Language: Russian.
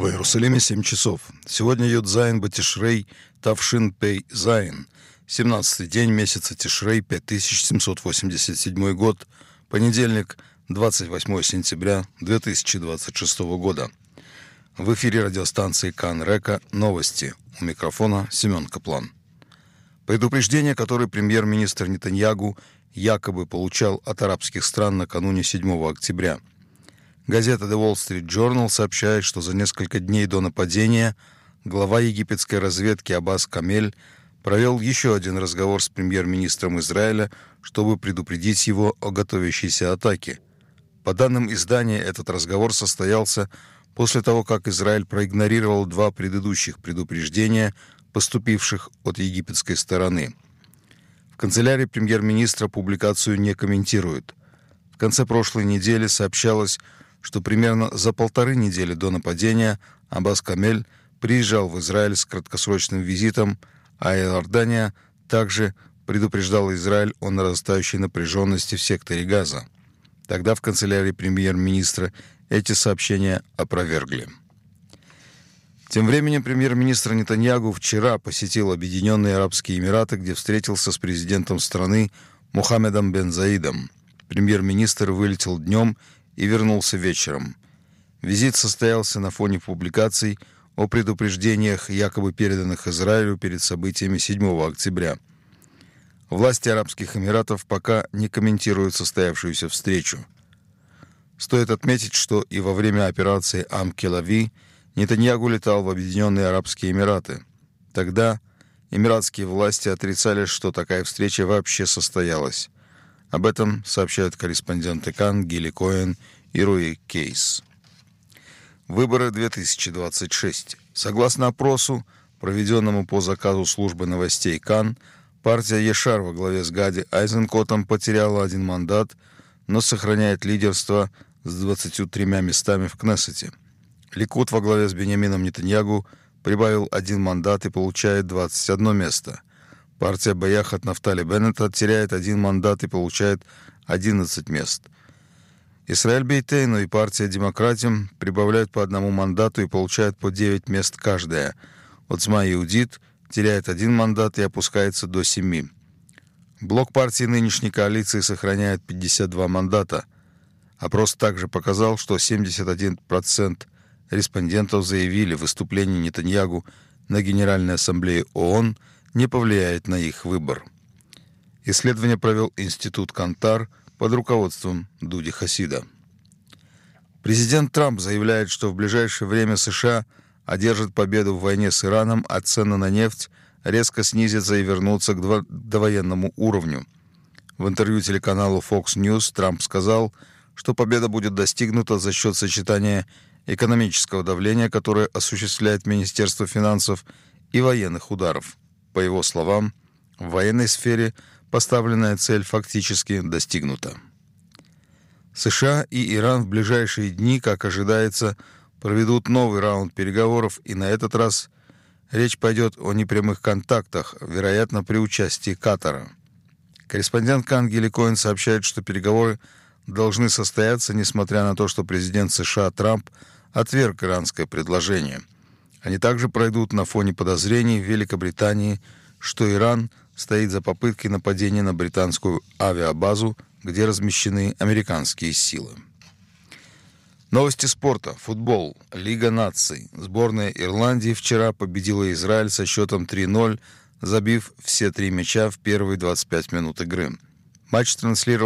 В Иерусалиме 7 часов. Сегодня Йод Зайн Батишрей Тавшин Пей Зайн, 17-й день месяца Тишрей, 5787 год, понедельник, 28 сентября 2026 года. В эфире радиостанции Кан Река новости. У микрофона Семен Каплан. Предупреждение, которое премьер-министр Нетаньягу якобы получал от арабских стран накануне 7 октября. Газета The Wall Street Journal сообщает, что за несколько дней до нападения глава египетской разведки Аббас Камель провел еще один разговор с премьер-министром Израиля, чтобы предупредить его о готовящейся атаке. По данным издания, этот разговор состоялся после того, как Израиль проигнорировал два предыдущих предупреждения, поступивших от египетской стороны. В канцелярии премьер-министра публикацию не комментируют. В конце прошлой недели сообщалось, что примерно за 1,5 недели до нападения Аббас Камель приезжал в Израиль с краткосрочным визитом, а Иордания также предупреждала Израиль о нарастающей напряженности в секторе Газа. Тогда в канцелярии премьер-министра эти сообщения опровергли. Тем временем премьер-министр Нетаньягу вчера посетил Объединенные Арабские Эмираты, где встретился с президентом страны Мохаммедом бен Заидом. Премьер-министр вылетел днем и вернулся вечером. Визит состоялся на фоне публикаций о предупреждениях, якобы переданных Израилю перед событиями 7 октября. Власти Арабских Эмиратов пока не комментируют состоявшуюся встречу. Стоит отметить, что и во время операции Ам-Келави Нетаньягу летал в Объединенные Арабские Эмираты. Тогда эмиратские власти отрицали, что такая встреча вообще состоялась. Об этом сообщают корреспонденты Кан Гили Коэн и Руи Кейс. Выборы 2026. Согласно опросу, проведенному по заказу службы новостей Кан, партия Ешар во главе с Гади Айзенкотом потеряла 1 мандат, но сохраняет лидерство с 23 местами в Кнессете. Ликуд во главе с Биньямином Нетаньягу прибавил 1 мандат и получает 21 место. Партия Баяхат Нафтали Беннета теряет 1 мандат и получает 11 мест. Исраэль Бейтейну и партия Демократим прибавляют по 1 мандату и получают по 9 мест каждая. Оцма Иудит теряет 1 мандат и опускается до 7. Блок партии нынешней коалиции сохраняет 52 мандата. Опрос также показал, что 71% респондентов заявили, выступление Нетаньягу на Генеральной Ассамблее ООН не повлияет на их выбор. Исследование провел Институт Кантар под руководством Дуди Хасида. Президент Трамп заявляет, что в ближайшее время США одержат победу в войне с Ираном, а цены на нефть резко снизятся и вернутся к довоенному уровню. В интервью телеканалу Fox News Трамп сказал, что победа будет достигнута за счет сочетания экономического давления, которое осуществляет Министерство финансов, и военных ударов. По его словам, в военной сфере поставленная цель фактически достигнута. США и Иран в ближайшие дни, как ожидается, проведут новый раунд переговоров, и на этот раз речь пойдет о непрямых контактах, вероятно, при участии Катара. Корреспондент Кан Гили Коэн сообщает, что переговоры должны состояться, несмотря на то, что президент США Трамп отверг иранское предложение. Они также пройдут на фоне подозрений в Великобритании, что Иран стоит за попыткой нападения на британскую авиабазу, где размещены американские силы. Новости спорта. Футбол. Лига наций. Сборная Ирландии вчера победила Израиль со счетом 3-0, забив все 3 мяча в первые 25 минут игры. Матч транслировал